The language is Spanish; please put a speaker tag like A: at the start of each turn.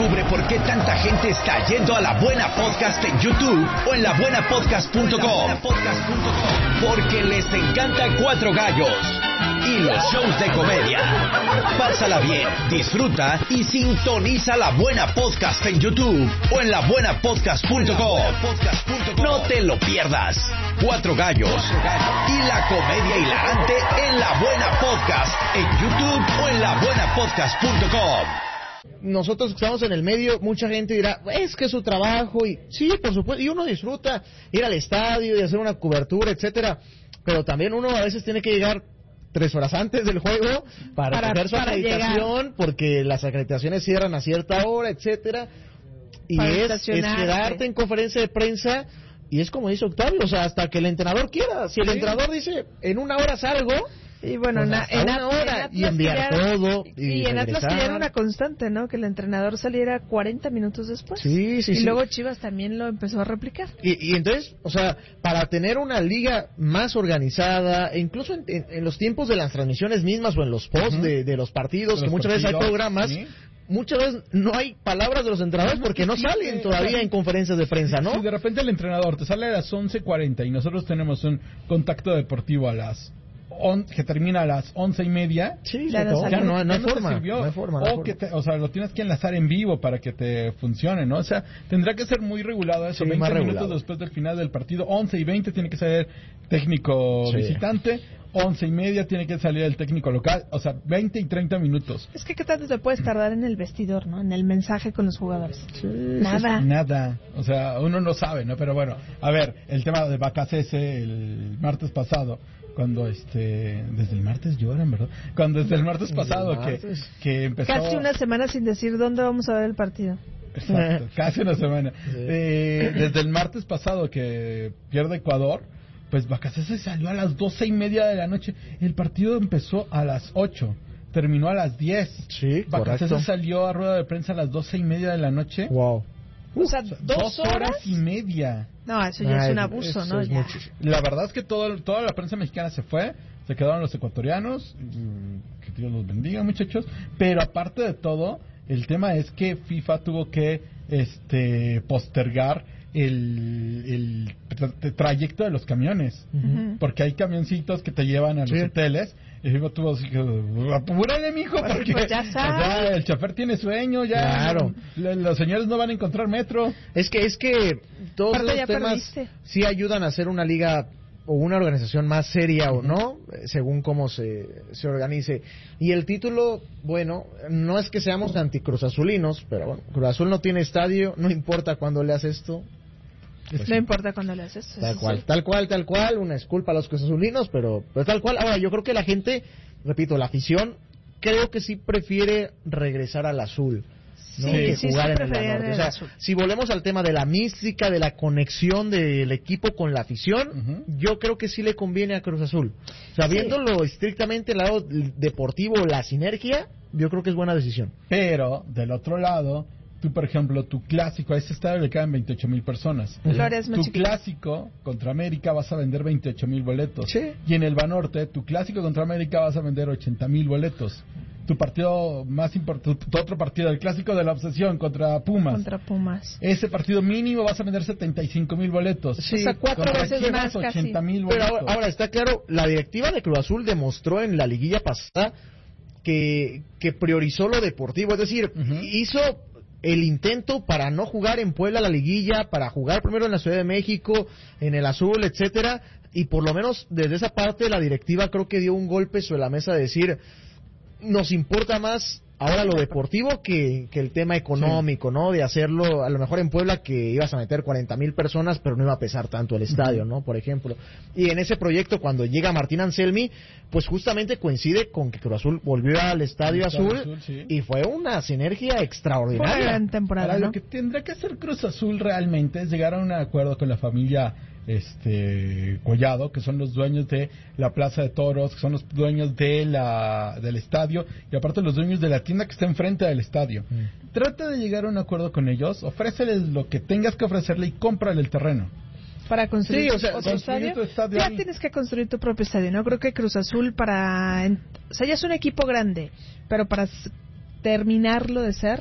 A: Descubre por qué tanta gente está yendo a La Buena Podcast en YouTube o en labuenapodcast.com. Porque les encanta Cuatro Gallos y los shows de comedia. Pásala bien, disfruta y sintoniza La Buena Podcast en YouTube o en labuenapodcast.com. No te lo pierdas. Cuatro Gallos y la comedia hilarante en La Buena Podcast en YouTube o en labuenapodcast.com.
B: Nosotros que estamos en el medio, mucha gente dirá, es que es su trabajo, y sí, por supuesto, y uno disfruta ir al estadio y hacer una cobertura, etcétera, pero también uno a veces tiene que llegar 3 horas antes del juego para hacer su acreditación, porque las acreditaciones cierran a cierta hora, etcétera, y es quedarte en conferencia de prensa, y es como dice Octavio, o sea, hasta que el entrenador quiera. Si el entrenador dice, en 1 hora salgo,
C: y bueno,
B: pues en 1 hora, y enviar todo,
C: y en Atlas era una constante, ¿no? Que el entrenador saliera 40 minutos después.
B: Sí.
C: Y luego Chivas también lo empezó a replicar.
B: Y entonces, o sea, para tener una liga más organizada, e incluso en los tiempos de las transmisiones mismas o en los posts de los partidos, que muchas veces hay programas, muchas veces no hay palabras de los entrenadores porque no salen todavía en conferencias de prensa, ¿no?
D: Si de repente el entrenador te sale a las 11:40 y nosotros tenemos un contacto deportivo a las que termina a las 11:30,
B: ya no hay forma.
D: O sea, lo tienes que enlazar en vivo para que te funcione, ¿no? O sea, tendrá que ser muy regulado eso. 20 minutos después del final del partido, 11:20 tiene que salir técnico visitante, 11:30 tiene que salir el técnico local, o sea, 20 y 30 minutos.
C: Es que qué tanto te puedes tardar en el vestidor, ¿no? En el mensaje con los jugadores.
D: Nada. O sea, uno no sabe, ¿no? Pero bueno, a ver, el tema de Bacasese el martes pasado, cuando desde el martes lloran, ¿verdad? Cuando desde el martes pasado que empezó...
C: Casi una semana sin decir dónde vamos a ver el partido.
D: Exacto, casi una semana. Desde el martes pasado que pierde Ecuador, pues Bacasese salió a las 12:30 de la noche. El partido empezó a las 8, terminó a las 10.
B: Sí,
D: Bacasese salió a rueda de prensa a las 12:30 de la noche.
B: Wow.
C: O sea, 2
D: horas y media.
C: No, eso ya es un abuso, ¿no? Ya.
D: La verdad es que toda la prensa mexicana se fue, se quedaron los ecuatorianos, que Dios los bendiga, muchachos, pero aparte de todo, el tema es que FIFA tuvo que postergar el trayecto de los camiones, porque hay camioncitos que te llevan a los hoteles. Y digo, tú así que, apúrale, mijo, porque
C: pues ya sabes.
D: el chofer tiene sueño, ya.
B: Claro.
D: Los señores no van a encontrar metro.
B: Es que todos los temas sí ayudan a hacer una liga o una organización más seria o no, según cómo se organice. Y el título, bueno, no es que seamos anticruzazulinos, pero bueno, Cruz Azul no tiene estadio, no importa cuándo le haces esto.
C: Pues no importa cuándo le haces.
B: Tal cual, una disculpa a los cruzazulinos, pero tal cual. Ahora, yo creo que la gente, repito, la afición, creo que sí prefiere regresar al azul, ¿no? Que jugar en el norte. O sea, si volvemos al tema de la mística, de la conexión del equipo con la afición, yo creo que sí le conviene a Cruz Azul. O sea, viéndolo estrictamente el lado deportivo, la sinergia, yo creo que es buena decisión.
D: Pero, del otro lado, tú, por ejemplo, tu clásico, a ese estadio le caben 28,000 personas. Tu clásico contra América vas a vender 28,000 boletos.
B: Sí.
D: Y en el Banorte, tu clásico contra América vas a vender 80,000 boletos. Tu partido más importante, tu otro partido, el clásico de la obsesión contra Pumas. Ese partido mínimo vas a vender 75,000 boletos.
C: Sí, o sea, 4 veces más,
D: 80,000 boletos.
B: Pero ahora está claro, la directiva de Cruz Azul demostró en la liguilla pasada que priorizó lo deportivo, es decir, hizo el intento para no jugar en Puebla la liguilla, para jugar primero en la Ciudad de México, en el Azul, etcétera, y por lo menos desde esa parte la directiva creo que dio un golpe sobre la mesa de decir, nos importa más ahora lo deportivo que el tema económico, ¿no? De hacerlo, a lo mejor en Puebla que ibas a meter 40,000 personas, pero no iba a pesar tanto el estadio, ¿no? Por ejemplo. Y en ese proyecto, cuando llega Martín Anselmi, pues justamente coincide con que Cruz Azul volvió al Estadio Azul, y fue una sinergia extraordinaria.
C: Fue una gran temporada, ¿no?
D: Lo que tendrá que hacer Cruz Azul realmente es llegar a un acuerdo con la familia Collado, que son los dueños de la Plaza de Toros, que son los dueños del estadio, y aparte los dueños de la tienda que está enfrente del estadio. Trata de llegar a un acuerdo con ellos, ofréceles lo que tengas que ofrecerle y cómprale el terreno.
C: Para construir otro estadio, ya tienes que construir tu propio estadio, ¿no? Creo que Cruz Azul o sea, ya es un equipo grande, pero para terminarlo de ser,